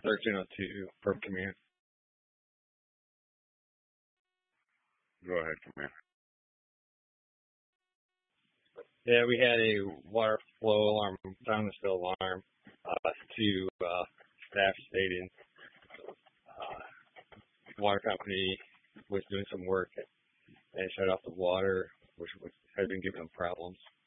1302 per command. Go ahead, Command. Yeah, we had a water flow alarm, found spill alarm, to staff stating water company was doing some work and shut off the water, which has been giving them problems.